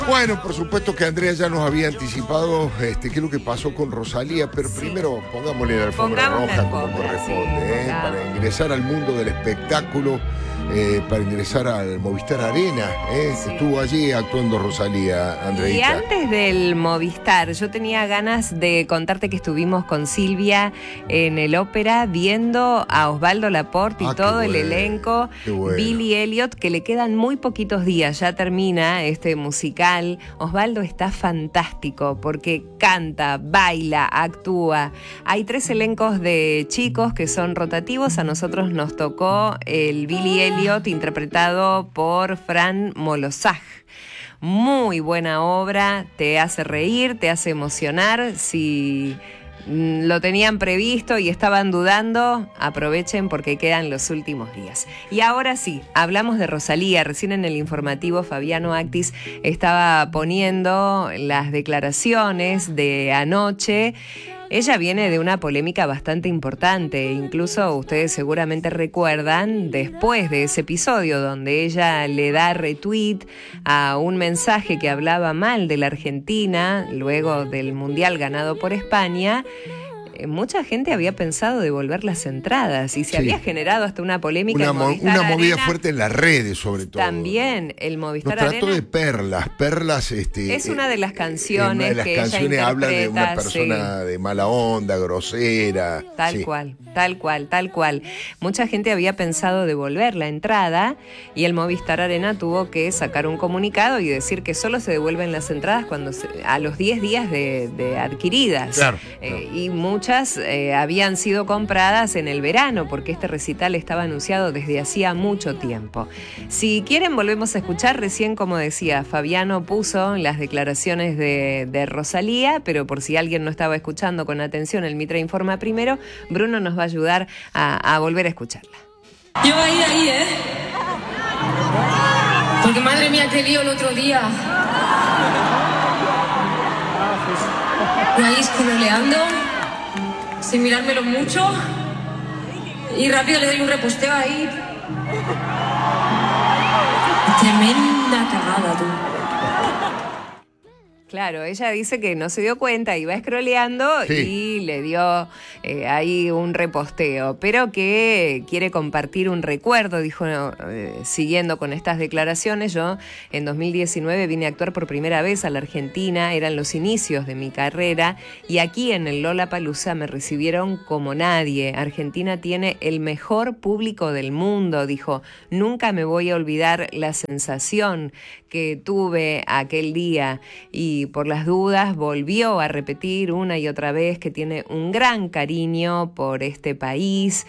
Bueno, por supuesto que Andrea ya nos había anticipado qué es lo que pasó con Rosalía, pero primero pongámosle la alfombra roja como corresponde, para ingresar al mundo del espectáculo, para ingresar al Movistar Arena, estuvo allí actuando Rosalía, Andreita. Y antes del Movistar, yo tenía ganas de contarte que estuvimos con Silvia en el ópera viendo a Osvaldo Laport y todo el elenco, Billy Elliot, que le quedan muy poquitos días, ya termina este musical. Osvaldo está fantástico porque canta, baila, actúa. Hay 3 elencos de chicos que son rotativos. A nosotros nos tocó el Billy Elliot interpretado por Fran Molosaj. Muy buena obra, te hace reír, te hace emocionar. Si lo tenían previsto y estaban dudando, aprovechen porque quedan los últimos días. Y ahora sí, hablamos de Rosalía. Recién en el informativo Fabiano Actis estaba poniendo las declaraciones de anoche. Ella viene de una polémica bastante importante, incluso ustedes seguramente recuerdan, después de ese episodio donde ella le da retweet a un mensaje que hablaba mal de la Argentina, luego del Mundial ganado por España. Mucha gente había pensado devolver las entradas y se había generado hasta una polémica. Una movida fuerte en las redes, sobre todo. También el Movistar Arena. Trató de perlas. Es una de las canciones una de las que canciones ella habla de una persona de mala onda, grosera. Tal cual. Mucha gente había pensado devolver la entrada y el Movistar Arena tuvo que sacar un comunicado y decir que solo se devuelven las entradas cuando a los 10 días de adquiridas. Claro. Y muchas habían sido compradas en el verano porque este recital estaba anunciado desde hacía mucho tiempo. Si quieren volvemos a escuchar. Recién, como decía, Fabiano puso las declaraciones de Rosalía, pero por si alguien no estaba escuchando con atención, el Mitra Informa primero, Bruno nos va a ayudar a volver a escucharla. Yo ahí, porque madre mía, qué lío el otro día. Ahí scrolleando, sin mirármelo mucho, y rápido le doy un reposteo ahí. Tremenda cagada, tú. Claro, ella dice que no se dio cuenta, iba scrolleando y le dio ahí un reposteo, pero que quiere compartir un recuerdo, dijo, siguiendo con estas declaraciones. Yo en 2019 vine a actuar por primera vez a la Argentina, eran los inicios de mi carrera, y aquí en el Lollapalooza me recibieron como nadie. Argentina tiene el mejor público del mundo, dijo. Nunca me voy a olvidar la sensación que tuve aquel día, y por las dudas volvió a repetir una y otra vez que tiene un gran cariño por este país,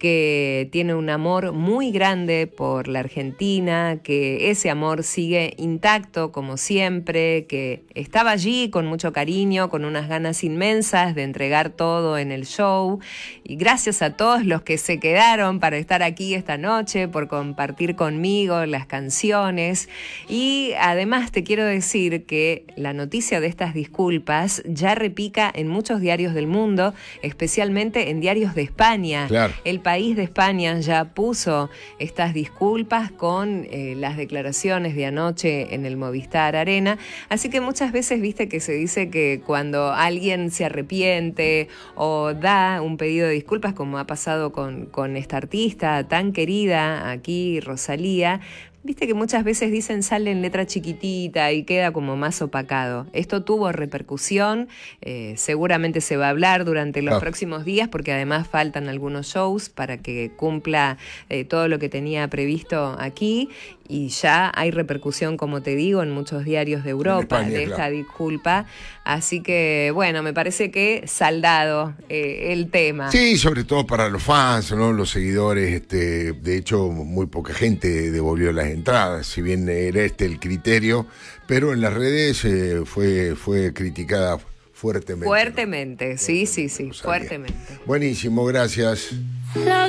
que tiene un amor muy grande por la Argentina, que ese amor sigue intacto como siempre, que estaba allí con mucho cariño, con unas ganas inmensas de entregar todo en el show. Y gracias a todos los que se quedaron para estar aquí esta noche, por compartir conmigo las canciones. Y además te quiero decir que la noticia de estas disculpas ya repica en muchos diarios del mundo, especialmente en diarios de España. Claro. El País de España ya puso estas disculpas con las declaraciones de anoche en el Movistar Arena. Así que muchas veces viste que se dice que cuando alguien se arrepiente o da un pedido de disculpas, como ha pasado con esta artista tan querida aquí, Rosalía, viste que muchas veces dicen sale en letra chiquitita y queda como más opacado. Esto tuvo repercusión, seguramente se va a hablar durante los próximos días, porque además faltan algunos shows para que cumpla todo lo que tenía previsto aquí, y ya hay repercusión, como te digo, en muchos diarios de Europa de esta disculpa. Así que, bueno, me parece que saldado el tema. Sí, sobre todo para los fans, ¿no? Los seguidores. De hecho, muy poca gente devolvió las entradas, si bien era el criterio, pero en las redes fue criticada fuertemente. Fuertemente, ¿no? Sí, fuertemente. Buenísimo, gracias.